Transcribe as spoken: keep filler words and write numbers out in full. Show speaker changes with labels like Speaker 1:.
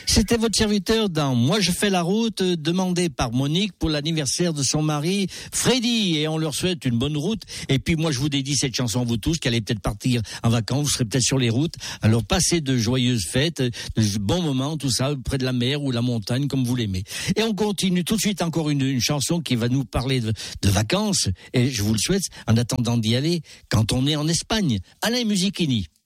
Speaker 1: C'était votre serviteur dans Moi je fais la route, demandé par Monique pour l'anniversaire de son mari Freddy, et on leur souhaite une bonne route. Et puis moi je vous dédie cette chanson à vous tous qui allez peut-être partir en vacances, vous serez peut-être sur les routes, alors passez de joyeuses fêtes, de bons moments, tout ça près de la mer ou la montagne comme vous l'aimez. Et on continue tout de suite encore une, une chanson qui va nous parler de, de vacances, et je vous le souhaite en attendant d'y aller quand on est en Espagne. Alain Musichini.